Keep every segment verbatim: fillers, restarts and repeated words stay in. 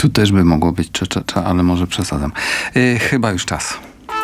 Tu też by mogło być cza, cza, cza, ale może przesadzam. Yy, chyba już czas.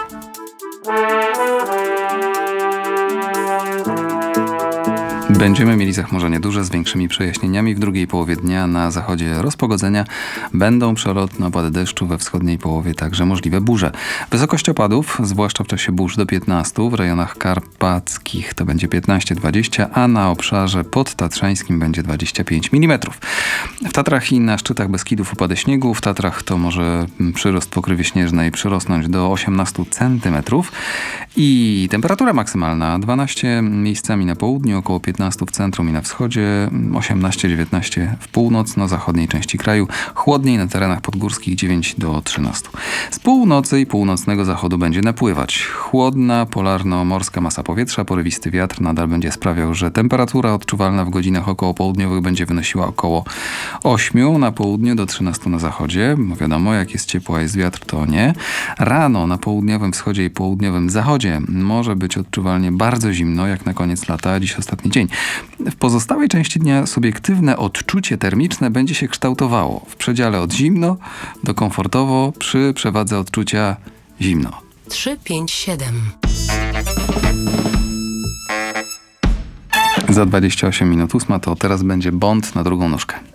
Będziemy mieli zachmurzenie duże z większymi przejaśnieniami. W drugiej połowie dnia na zachodzie rozpogodzenia będą przelotne opady deszczu, we wschodniej połowie także możliwe burze. Wysokość opadów, zwłaszcza w czasie burz, do piętnastu, w rejonach karpackich to będzie piętnaście dwadzieścia, a na obszarze podtatrzańskim będzie dwadzieścia pięć milimetrów. W Tatrach i na szczytach Beskidów opady śniegu. W Tatrach to może przyrost pokrywy śnieżnej przyrosnąć do osiemnastu centymetrów. I temperatura maksymalna dwanaście miejscami na południu, około piętnaście w centrum i na wschodzie, osiemnaście dziewiętnaście w północno-zachodniej części kraju, chłodniej na terenach podgórskich dziewięć do trzynastu. Z północy i północnego zachodu będzie napływać chłodna, polarno-morska masa powietrza, porywisty wiatr nadal będzie sprawiał, że temperatura odczuwalna w godzinach około południowych będzie wynosiła około ośmiu na południu do trzynastu na zachodzie. No wiadomo, jak jest ciepło, a jest wiatr, to nie. Rano na południowym wschodzie i południowym zachodzie może być odczuwalnie bardzo zimno, jak na koniec lata, dziś ostatni dzień. W pozostałej części dnia subiektywne odczucie termiczne będzie się kształtowało w przedziale od zimno do komfortowo przy przewadze odczucia zimno. trzy pięć siedem. Za dwadzieścia osiem minut ósma to teraz będzie Bond na drugą nóżkę.